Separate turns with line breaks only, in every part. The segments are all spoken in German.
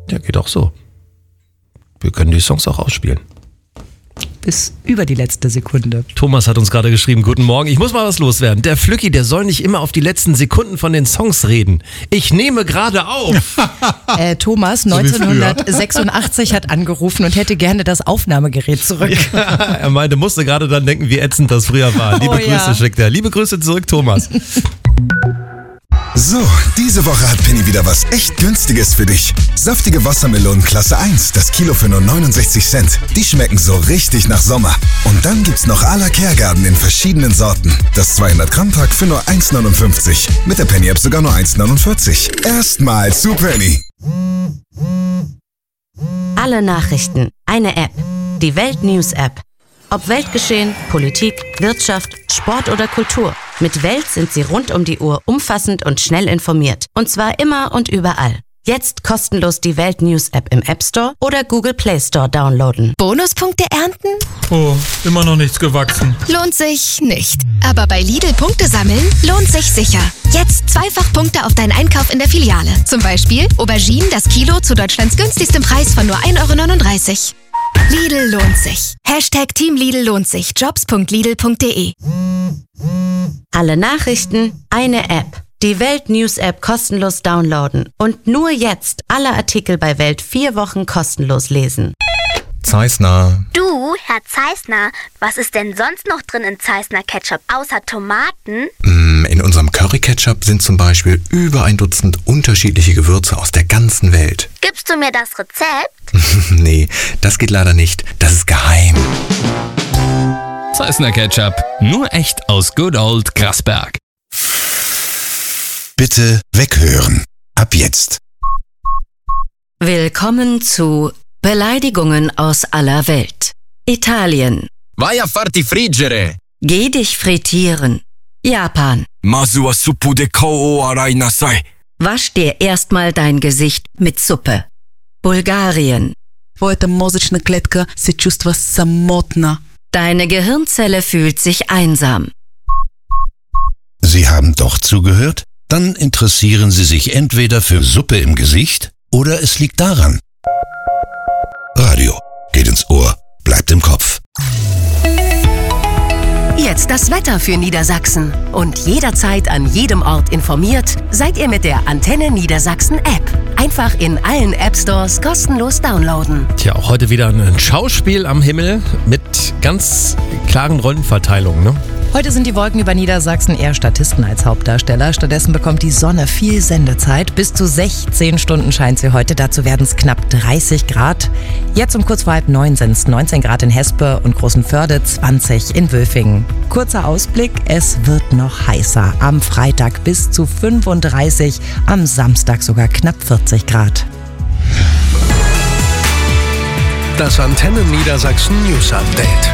Ja, geht auch so. Wir können die Songs auch ausspielen.
Bis über die letzte Sekunde.
Thomas hat uns gerade geschrieben, guten Morgen, ich muss mal was loswerden. Der Flücki, der soll nicht immer auf die letzten Sekunden von den Songs reden. Ich nehme gerade auf.
Thomas, 1986 hat angerufen und hätte gerne das Aufnahmegerät zurück.
Ja, er meinte, musste gerade dann denken, wie ätzend das früher war. Liebe Grüße schickt er. Liebe Grüße zurück, Thomas.
So, diese Woche hat Penny wieder was echt Günstiges für dich. Saftige Wassermelonen Klasse 1, das Kilo für nur 69 Cent. Die schmecken so richtig nach Sommer. Und dann gibt's noch à la Kergarten in verschiedenen Sorten. Das 200-Gramm-Pack für nur 1,59. Mit der Penny-App sogar nur 1,49. Erstmal zu Penny.
Alle Nachrichten, eine App. Die Welt-News-App. Ob Weltgeschehen, Politik, Wirtschaft, Sport oder Kultur. Mit Welt sind Sie rund um die Uhr umfassend und schnell informiert. Und zwar immer und überall. Jetzt kostenlos die Welt News App im App Store oder Google Play Store downloaden.
Bonuspunkte ernten?
Oh, immer noch nichts gewachsen.
Lohnt sich nicht. Aber bei Lidl Punkte sammeln lohnt sich sicher. Jetzt zweifach Punkte auf deinen Einkauf in der Filiale. Zum Beispiel Auberginen das Kilo zu Deutschlands günstigstem Preis von nur 1,39 €. Lidl lohnt sich. Team Lidl lohnt sich. Jobs.lidl.de.
Alle Nachrichten, eine App. Die Welt News App kostenlos downloaden. Und nur jetzt alle Artikel bei Welt 4 Wochen kostenlos lesen.
Zeissner.
Du, Herr Zeissner, was ist denn sonst noch drin in Zeissner Ketchup außer Tomaten?
In unserem Curry-Ketchup sind zum Beispiel über 1 Dutzend unterschiedliche Gewürze aus der ganzen Welt.
Gibst du mir das Rezept?
Nee, das geht leider nicht. Das ist geheim.
Zeissner Ketchup, nur echt aus Good Old Grasberg.
Bitte weghören. Ab jetzt.
Willkommen zu Beleidigungen aus aller Welt. Italien.
Vai a farti friggere.
Geh dich frittieren. Japan.
Masu wa suppu de kou o arai nasai.
Wasch dir erstmal dein Gesicht mit Suppe. Bulgarien.
Твоята мозъчна клетка се чувства самотна.
Deine Gehirnzelle fühlt sich einsam.
Sie haben doch zugehört? Dann interessieren Sie sich entweder für Suppe im Gesicht oder es liegt daran. Radio geht ins Ohr, bleibt im Kopf.
Jetzt das Wetter für Niedersachsen. Und jederzeit an jedem Ort informiert, seid ihr mit der Antenne Niedersachsen App. Einfach in allen App-Stores kostenlos downloaden.
Tja, auch heute wieder ein Schauspiel am Himmel mit ganz klaren Rollenverteilungen, ne?
Heute sind die Wolken über Niedersachsen eher Statisten als Hauptdarsteller. Stattdessen bekommt die Sonne viel Sendezeit. Bis zu 16 Stunden scheint sie heute. Dazu werden es knapp 30 Grad. Jetzt um kurz vor 8:30 sind es 19 Grad in Hespe und Großenförde, 20 in Wülfingen. Kurzer Ausblick, es wird noch heißer. Am Freitag bis zu 35, am Samstag sogar knapp 40 Grad.
Das Antenne Niedersachsen News Update.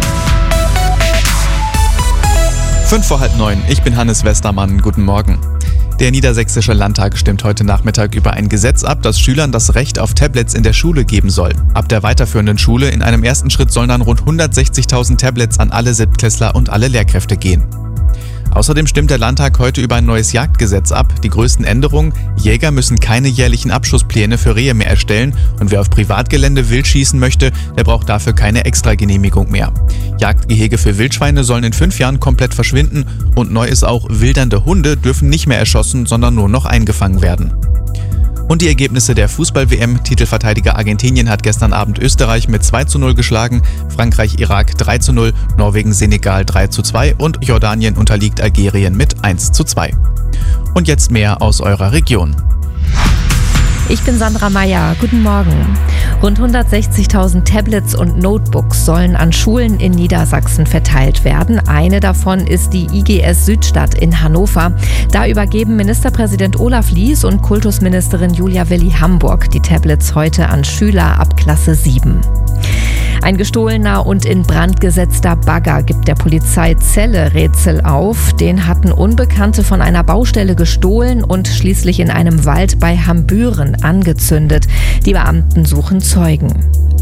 9:05, ich bin Hannes Westermann, guten Morgen. Der Niedersächsische Landtag stimmt heute Nachmittag über ein Gesetz ab, das Schülern das Recht auf Tablets in der Schule geben soll. Ab der weiterführenden Schule in einem ersten Schritt sollen dann rund 160.000 Tablets an alle Siebtklässler und alle Lehrkräfte gehen. Außerdem stimmt der Landtag heute über ein neues Jagdgesetz ab. Die größten Änderungen: Jäger müssen keine jährlichen Abschusspläne für Rehe mehr erstellen und wer auf Privatgelände wild schießen möchte, der braucht dafür keine Extragenehmigung mehr. Jagdgehege für Wildschweine sollen in 5 Jahren komplett verschwinden und neu ist auch, wildernde Hunde dürfen nicht mehr erschossen, sondern nur noch eingefangen werden. Und die Ergebnisse der Fußball-WM. Titelverteidiger Argentinien hat gestern Abend Österreich mit 2:0 geschlagen, Frankreich Irak 3:0, Norwegen Senegal 3:2 und Jordanien unterliegt Algerien mit 1:2. Und jetzt mehr aus eurer Region.
Ich bin Sandra Meyer. Guten Morgen. Rund 160.000 Tablets und Notebooks sollen an Schulen in Niedersachsen verteilt werden. Eine davon ist die IGS Südstadt in Hannover. Da übergeben Ministerpräsident Olaf Lies und Kultusministerin Julia Willi-Hamburg die Tablets heute an Schüler ab Klasse 7. Ein gestohlener und in Brand gesetzter Bagger gibt der Polizei Celle Rätsel auf. Den hatten Unbekannte von einer Baustelle gestohlen und schließlich in einem Wald bei Hambüren angezündet. Die Beamten suchen Zeugen.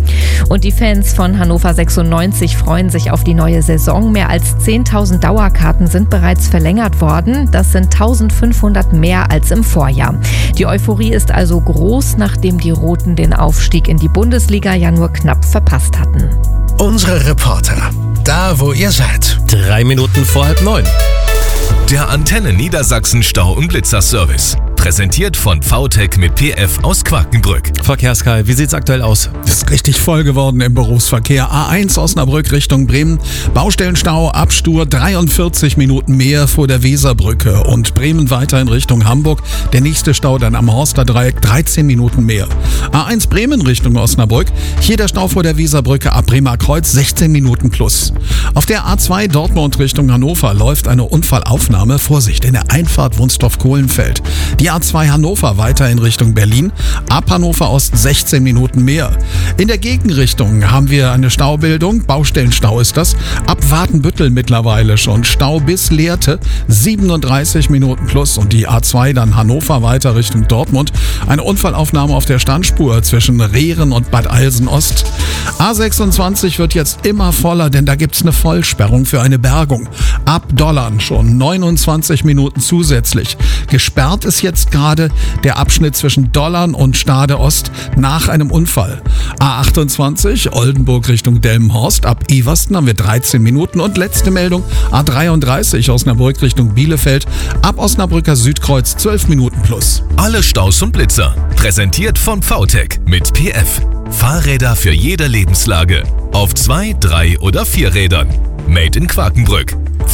Und die Fans von Hannover 96 freuen sich auf die neue Saison. Mehr als 10.000 Dauerkarten sind bereits verlängert worden. Das sind 1.500 mehr als im Vorjahr. Die Euphorie ist also groß, nachdem die Roten den Aufstieg in die Bundesliga ja nur knapp verpasst hatten.
Unsere Reporter, da wo ihr seid.
3 Minuten vor 8:30.
Der Antenne Niedersachsen Stau- und Blitzerservice. Präsentiert von VTech mit PF aus Quakenbrück.
Verkehrskai, wie sieht's aktuell aus?
Ist richtig voll geworden im Berufsverkehr. A1 Osnabrück Richtung Bremen. Baustellenstau, Abstur, 43 Minuten mehr vor der Weserbrücke. Und Bremen weiter in Richtung Hamburg. Der nächste Stau dann am Horster Dreieck, 13 Minuten mehr. A1 Bremen Richtung Osnabrück. Hier der Stau vor der Weserbrücke ab Bremer Kreuz, 16 Minuten plus. Auf der A2 Dortmund Richtung Hannover läuft eine Unfallaufnahme. Vorsicht, in der Einfahrt Wunstorf-Kohlenfeld. Die A2 Hannover weiter in Richtung Berlin. Ab Hannover Ost 16 Minuten mehr. In der Gegenrichtung haben wir eine Staubildung. Baustellenstau ist das. Ab Watenbüttel mittlerweile schon. Stau bis Lehrte 37 Minuten plus. Und die A2 dann Hannover weiter Richtung Dortmund. Eine Unfallaufnahme auf der Standspur zwischen Rehren und Bad Eilsen-Ost. A26 wird jetzt immer voller, denn da gibt's eine Vollsperrung für eine Bergung. Ab Dollern schon 29 Minuten zusätzlich. Gesperrt ist jetzt gerade der Abschnitt zwischen Dollern und Stade Ost nach einem Unfall. A28 Oldenburg Richtung Delmenhorst. Ab Eversten haben wir 13 Minuten. Und letzte Meldung A33 Osnabrück Richtung Bielefeld. Ab Osnabrücker Südkreuz 12 Minuten plus.
Alle Staus und Blitzer. Präsentiert von VTech mit PF. Fahrräder für jede Lebenslage. Auf 2, 3 oder 4 Rädern. Made in Quakenbrück.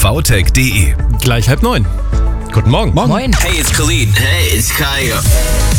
VTech.de.
Gleich 8:30. Guten Morgen.
Moin.
Hey, it's Khalid. Hey, it's Kaya.